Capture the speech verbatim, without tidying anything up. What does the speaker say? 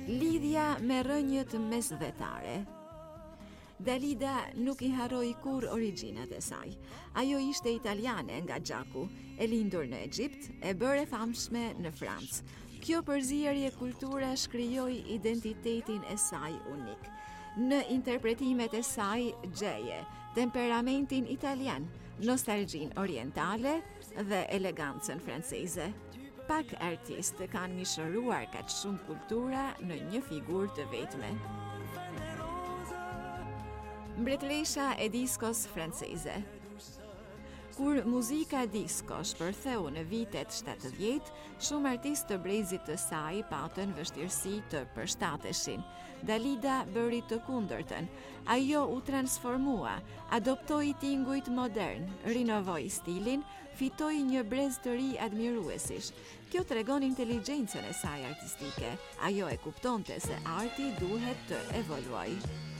Lidhja me rrënjët mesdhetare. Dalida nuk i harroi kur origjinat e saj. Ajo ishte italiane nga gjaku, e lindur në Egjipt, e bërë famshme në Francë. Kjo përzierje kulturash krijoi identitetin e saj unik. Në interpretimet e saj gjeje temperamentin italian, nostalgjin orientale dhe elegancën franceze. Pak artistë kanë mishëruar kaq shumë kultura në një figurë të vetme. Mbretëresha e diskos franceze. Kur muzika disko shpërtheu në vitet shtatëdhjetë, shumë artistë të brezit të saj patën vështirësi të përshtateshin. Dalida bëri të kundërtën. Ajo u transformua, adoptoi tingujt modern, rinovoi stilin, fitoi një brez të ri admiruesish. Kjo tregon inteligjencën e saj artistike. Ajo e kuptonte se arti duhet të evoluojë.